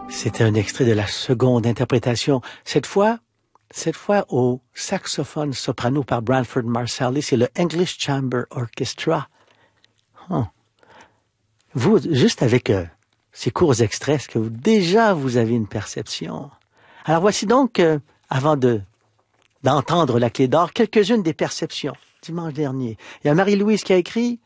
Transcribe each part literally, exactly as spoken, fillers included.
C'était un extrait de la seconde interprétation. Cette fois, cette fois au saxophone soprano par Branford Marsalis et le English Chamber Orchestra. Oh. Vous, juste avec euh, ces courts extraits, est-ce que vous, déjà vous avez une perception? Alors voici donc, euh, avant de d'entendre la clé d'or, quelques-unes des perceptions. Dimanche dernier, il y a Marie-Louise qui a écrit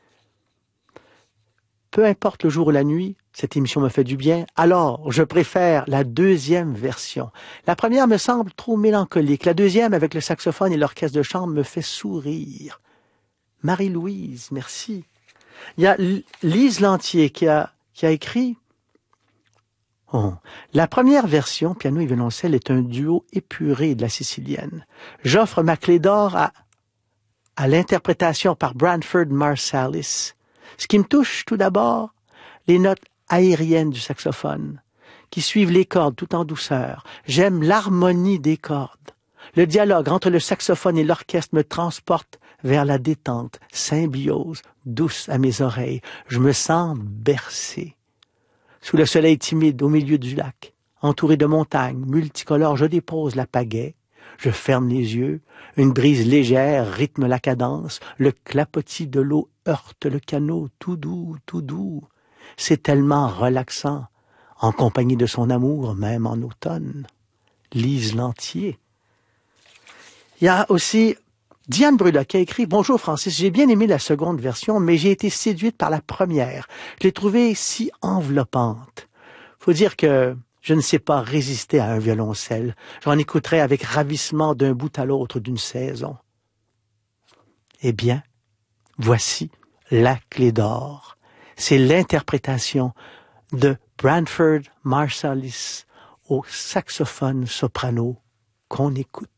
« Peu importe le jour ou la nuit, cette émission me fait du bien, alors je préfère la deuxième version. La première me semble trop mélancolique. La deuxième, avec le saxophone et l'orchestre de chambre, me fait sourire. » Marie-Louise, merci. Il y a Lise Lantier qui a, qui a écrit oh, « La première version, piano et violoncelle, est un duo épuré de la sicilienne. J'offre ma clé d'or à, à l'interprétation par Branford Marsalis. Ce qui me touche tout d'abord, les notes aériennes du saxophone, qui suivent les cordes tout en douceur. J'aime l'harmonie des cordes. Le dialogue entre le saxophone et l'orchestre me transporte vers la détente, symbiose, douce à mes oreilles. Je me sens bercé. Sous le soleil timide au milieu du lac, entouré de montagnes multicolores, je dépose la pagaie. Je ferme les yeux, une brise légère rythme la cadence, le clapotis de l'eau heurte le canot, tout doux, tout doux. C'est tellement relaxant, en compagnie de son amour, même en automne. » Lise Lantier. Il y a aussi Diane Brula qui a écrit « Bonjour Francis, j'ai bien aimé la seconde version, mais j'ai été séduite par la première. Je l'ai trouvée si enveloppante. Faut dire que je ne sais pas résister à un violoncelle. J'en écouterai avec ravissement d'un bout à l'autre d'une saison. » Eh bien, voici la clé d'or. C'est l'interprétation de Branford Marsalis au saxophone soprano qu'on écoute.